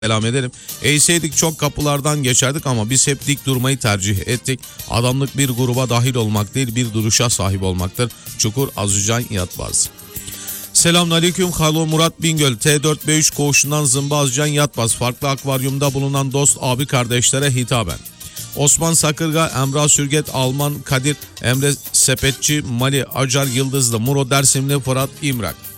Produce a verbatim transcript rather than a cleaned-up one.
Selam ederim. Eğseydik çok kapılardan geçerdik ama biz hep dik durmayı tercih ettik. Adamlık bir gruba dahil olmak değil, bir duruşa sahip olmaktır. Çukur Azucan Yatbaz. Selamünaleyküm. Halo Murat Bingöl. T dört B üç koğuşundan Zımba Azucan Yatbaz. Farklı akvaryumda bulunan dost abi kardeşlere hitaben. Osman Sakırga, Emrah Sürget, Alman Kadir, Emre Sepetçi, Mali Acar Yıldızlı, Muro Dersimli, Fırat İmrak.